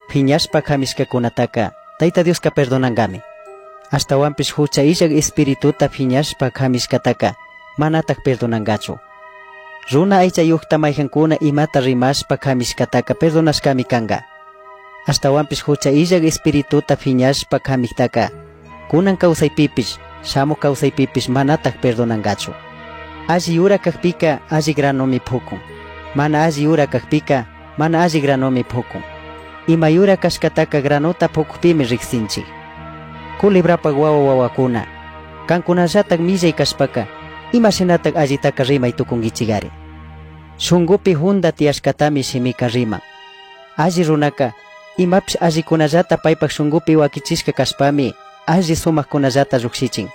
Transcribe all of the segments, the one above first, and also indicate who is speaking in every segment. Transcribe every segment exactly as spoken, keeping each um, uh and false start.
Speaker 1: piñashpa kamiskakunataka Tayta Dioska perdonangami. Hasta wampis hucha ishak espirituta piñashpa kamiskataka manatak perdonangachu. Runa aychayuqta mayjankuna imata rimashpa kamiskataka perdonashkami kanga. Hasta wampis hucha ishak espirituta piñashpa kamiktaka kunan kawsaypipish shamuq kawsaypipish manatak perdonangachu. Alli yura kakpika alli granomi phukun. Mana alli yura kakpika mana alli granomi phukun. Ima yura kashkataka granota phukpimi riqsinchik. Kulibrapa wawa wawakuna kankunallatak millay kashpaka imashinatak allitaka rimay tukungichigari. Shungupi hunda tiyashkatami shimika riman. Alli runaka imapish allikunallata paypak shungupi wakichishka kashpami alli sumakkunallata lluqsichin.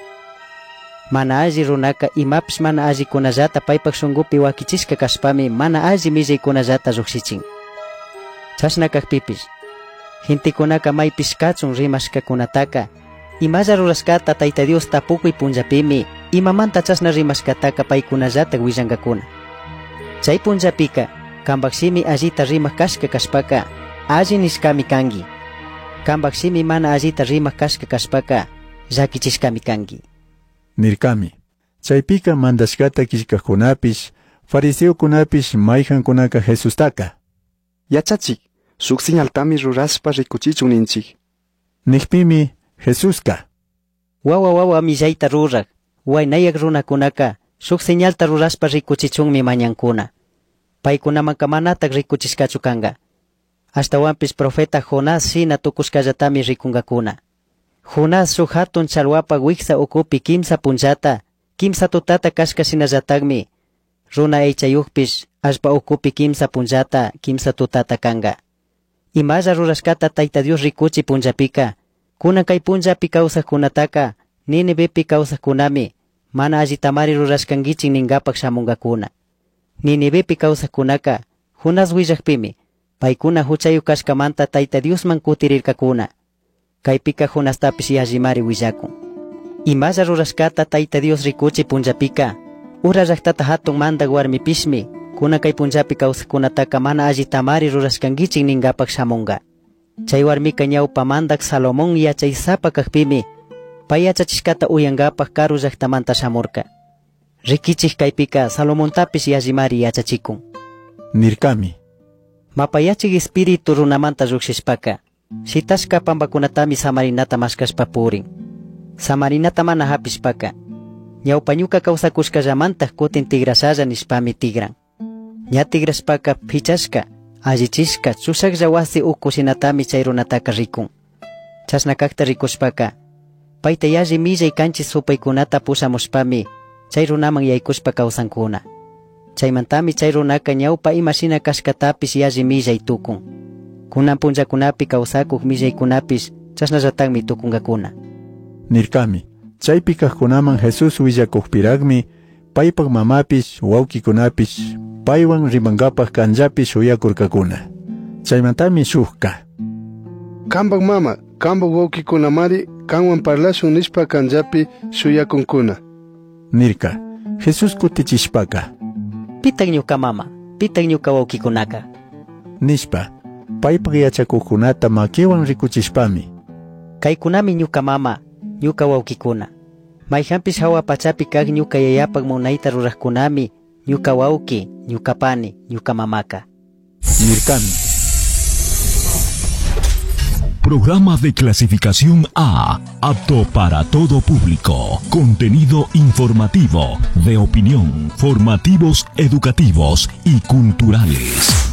Speaker 1: Mana alli runaka imapish mana allikunallata paypak shungupi wakichishka kashpami mana alli millaykunallata lluqsichin. Chashna kakpipish hintikunaka maypish kachun rimashkakunataka imalla rurashkata Tayta Dios tapukuy punllapimi imamanta chashna rimashkataka paykunallatak willankakuna. Chay punllapika kanpak shimi allita rimaq kashka kashpaka alli nishkami kangi. Kanpak shimi mana allita rimaq kashka kashpaka llakichishkami kangi.
Speaker 2: Nirkami, chaypika mandashkata kishkakunapish fariseukunapish mayjankunaka Jesustaka.
Speaker 3: Yachachik, suk señaltami ruraspa rikuchichun ninchik.
Speaker 2: Nikpimi Jesuska.
Speaker 1: Wawa wawa millayta rurak, waynayak runakunaka suk señalta ruraspa rikuchichunmi mañankuna. Paykunamanka manatak rikuchishkachu kanga. Hasta wampis profeta Jonás shina tukushkallatami rikungakuna. Jonás suk hatun chalwapa wiksa ukupi kimsa punllata, kimsa tutata kashka shinallatakmi runa aychayuqpish ashpa ukupi kimsa punllata, kimsa tutata kanga. Imalla rurashkata Tayta Dios rikuchi punllapika, kunan kay punllapi kawsaqkunataka Ninivepi kawsaqkunami mana allitamari rurashkankichin ningapak shamungakuna. Ninivepi kawsaqkunaka Jonás willakpimi paykuna huchayu kashkamanta Tayta Diosman kutirirkakuna. Kaypika Jonastapish yallimari willakun. Imalla rurashkata Tayta Dios rikuchi punllapika ura llaqtata hatun mandak warmipishmi kunan kay punllapi kawsaqkunataka mana allitamari rurashkankichin ningapak shamunga. Chay warmika ñawpa mandak Salomón yachaysapa kakpimi pay yachachishkata uyangapak karu llaqtamanta shamurka. Rikichik kaypika Salomontapish yallimari yachachikun.
Speaker 2: Nirkami,
Speaker 1: mapayachik espiritu runamanta lluqshishpaka shitashka pambakunatami samarinata mashkashpa purin. Samarinata mana hapishpaka ñawpa ñuka kawsakushkallamanta kutin tigrashalla nishpami tigran. Ña tigrashpaka phichashka allichishka chusaklla wasi ukushinatami chay runataka rikun. Chashna kakta rikushpaka payta yalli millay kanchis supaykunata pushamushpami chay runaman yaykushpa kawsankuna. Chaymantami chay runaka ñawpa imashina kashkatapish yalli millay tukun. Kunan punllakunapi kawsakuq millaykunapish chashnallataqmi tukunkakuna.
Speaker 2: Nirkami, chaypi kaqkunaman Jesus willakuqpiraqmi paypak mamapish wawkikunapish paywan rimankapaq kanllapish uyakurkakuna. Chaymantami shuqka.
Speaker 3: Kanpak mama, kanpak wawkikunamari kanwan parlashun nishpa kanllapi shuyakunkuna.
Speaker 2: Nirka, Jesus kutichishpaka.
Speaker 1: Pitak ñuka mama, pitak ñuka wawkikunaka.
Speaker 2: Nishpa, paypak yachakuqkunata makiwan rikuchishpami.
Speaker 1: Kaykunami ñuka mama, ñuka wawkikuna. Mayhampish hawa pachapi kaq ñuka yayapak munayta ruraqkunami ñuka wawki, ñuka pani, ñuka mamaka.
Speaker 2: Nirkami.
Speaker 4: Programa de clasificación A, apto para todo público. Contenido informativo, de opinión, formativos, educativos y culturales.